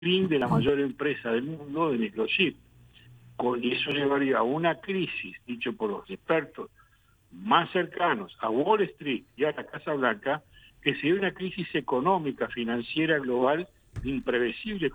fin de la mayor empresa del mundo de microchip. Y eso llevaría a una crisis, dicho por los expertos más cercanos a Wall Street y a la Casa Blanca, que sería una crisis económica, financiera, global, imprevisible